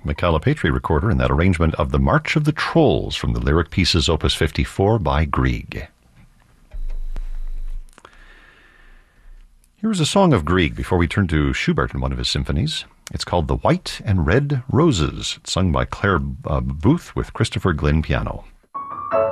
Michaela Patry recorder in that arrangement of the March of the Trolls from the Lyric Pieces Opus 54 by Grieg. Here's a song of Grieg before we turn to Schubert in one of his symphonies. It's called The White and Red Roses. It's sung by Claire Booth with Christopher Glynn piano.